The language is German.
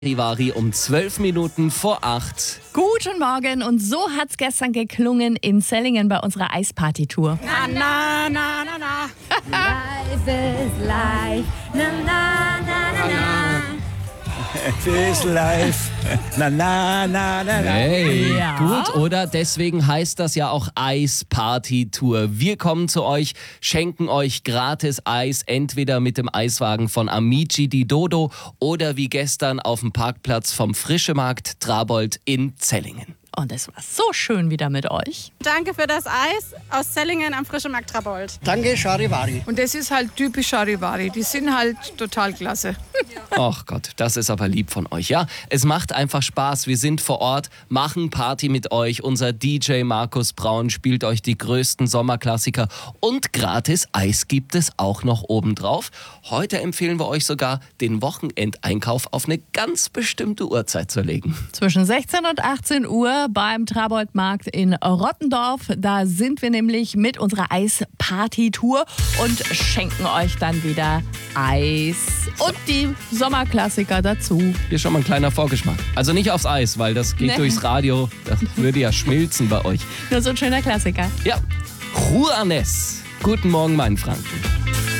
Charivari um 12 Minuten vor 8. Guten Morgen und so hat's gestern geklungen in Zellingen bei unserer Eisparty-Tour. Na, na, na, na, na. Life is life. Na, na, na, na, na. It is life. Na, na, na, na, na. Hey, Ja. gut, oder? Deswegen heißt das ja auch Eisparty-Tour. Wir kommen zu euch, schenken euch gratis Eis, entweder mit dem Eiswagen von Amici di Dodo oder wie gestern auf dem Parkplatz vom Frischemarkt Trabold in Zellingen. Und es war so schön wieder mit euch. Danke für das Eis aus Zellingen am Frischemarkt Trabold. Danke, Charivari. Und das ist halt typisch Charivari. Die sind halt total klasse. Ach Gott, das ist aber lieb von euch. Ja, es macht einfach Spaß. Wir sind vor Ort, machen Party mit euch. Unser DJ Markus Braun spielt euch die größten Sommerklassiker. Und gratis Eis gibt es auch noch obendrauf. Heute empfehlen wir euch sogar, den Wochenendeinkauf auf eine ganz bestimmte Uhrzeit zu legen. Zwischen 16 und 18 Uhr beim Traboldmarkt in Rottendorf. Da sind wir nämlich mit unserer Eisparty-Tour und schenken euch dann wieder Eis und die Sommerklassiker dazu. Hier schon mal ein kleiner Vorgeschmack. Also nicht aufs Eis, weil das geht Nee. durchs Radio. Das würde ja schmilzen bei euch. Nur so ein schöner Klassiker. Ja, Juanes. Guten Morgen, mein Franken.